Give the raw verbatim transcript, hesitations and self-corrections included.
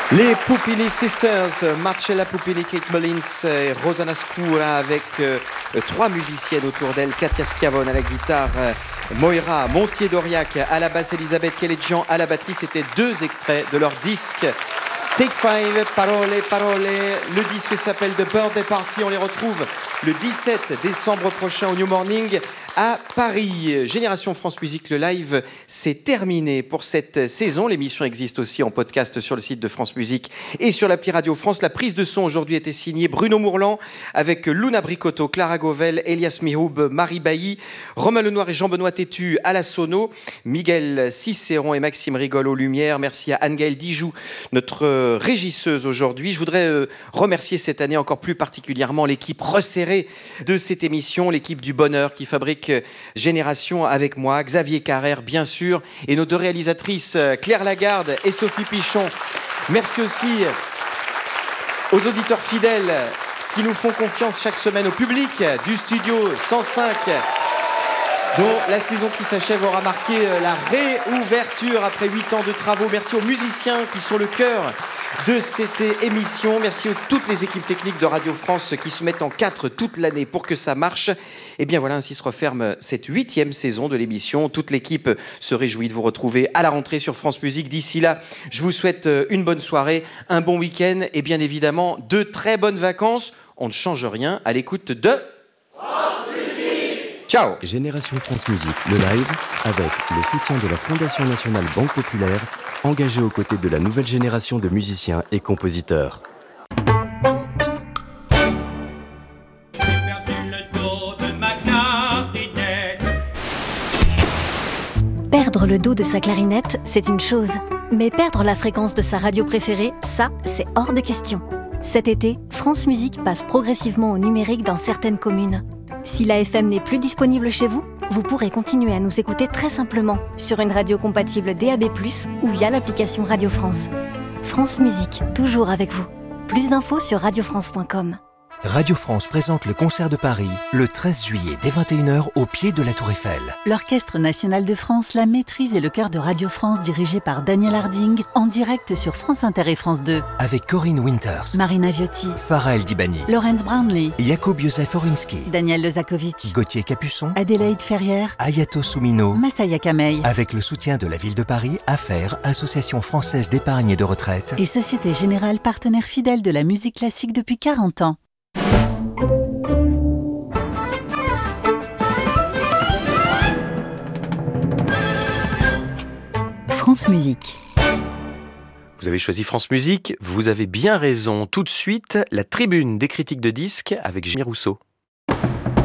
Les Pupini Sisters, Marcella Pupini, Kate Mullins et Rosanna Scura avec euh, trois musiciennes autour d'elle, Katia Schiavone à la guitare, euh, Moira Montier-Doriac à la basse, Elisabeth Keledjian à la batterie. C'était deux extraits de leur disque Take Five, Parole, Parole. Le disque s'appelle The Birthday Party. On les retrouve le dix-sept décembre prochain au New Morning à Paris. Génération France Musique, le live, c'est terminé pour cette saison. L'émission existe aussi en podcast sur le site de France Musique et sur l'appli Radio France. La prise de son aujourd'hui était signée Bruno Mourlan avec Luna Bricotto, Clara Gauvel, Elias Mihoub, Marie Bailly, Romain Lenoir et Jean-Benoît Tétu à la sono, Miguel Cicéron et Maxime Rigol aux lumières. Merci à Anne-Gaëlle Dijoux, notre régisseuse aujourd'hui. Je voudrais remercier cette année encore plus particulièrement l'équipe resserrée de cette émission, l'équipe du bonheur qui fabrique Génération avec moi, Xavier Carrère bien sûr, et nos deux réalisatrices Claire Lagarde et Sophie Pichon. Merci aussi aux auditeurs fidèles qui nous font confiance chaque semaine, au public du studio cent cinq, dont la saison qui s'achève aura marqué la réouverture après huit ans de travaux. Merci aux musiciens qui sont le cœur de cette émission. Merci à toutes les équipes techniques de Radio France qui se mettent en quatre toute l'année pour que ça marche. Et bien voilà, ainsi se referme cette huitième saison de l'émission. Toute l'équipe se réjouit de vous retrouver à la rentrée sur France Musique. D'ici là, je vous souhaite une bonne soirée, un bon week-end et bien évidemment de très bonnes vacances. On ne change rien à l'écoute de France Musique. Ciao. Génération France Musique, le live, avec le soutien de la Fondation Nationale Banque Populaire, engagée aux côtés de la nouvelle génération de musiciens et compositeurs. Perdre le dos de sa clarinette, c'est une chose. Mais perdre la fréquence de sa radio préférée, ça, c'est hors de question. Cet été, France Musique passe progressivement au numérique dans certaines communes. Si l'A F M n'est plus disponible chez vous, vous pourrez continuer à nous écouter très simplement sur une radio compatible D A B plus, ou via l'application Radio France. France Musique, toujours avec vous. Plus d'infos sur radio france point com. Radio France présente le concert de Paris le treize juillet dès vingt et une heures au pied de la Tour Eiffel. L'Orchestre National de France, la Maîtrise et le chœur de Radio France dirigé par Daniel Harding en direct sur France Inter et France deux. Avec Corinne Winters, Marina Viotti, Farah El Dibani, Laurence Brownlee, Jakub Józef Orinski, Daniel Lezakovic, Gauthier Capuçon, Adélaïde Ferrière, Ayato Soumino, Massaya Kamei. Avec le soutien de la Ville de Paris, Affaires, Association française d'épargne et de retraite et Société Générale, partenaire fidèle de la musique classique depuis quarante ans. France Musique. Vous avez choisi France Musique, vous avez bien raison. Tout de suite, la tribune des critiques de disques avec Jérémy Rousseau.